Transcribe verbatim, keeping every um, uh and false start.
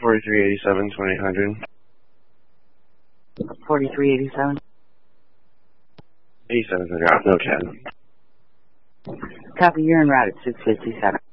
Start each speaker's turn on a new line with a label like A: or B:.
A: forty-three eighty-seven, twenty-eight hundred.
B: forty-three eighty-seven.
A: eighty-seven hundred, no ten.
B: Copy, you're en route at six fifty-seven.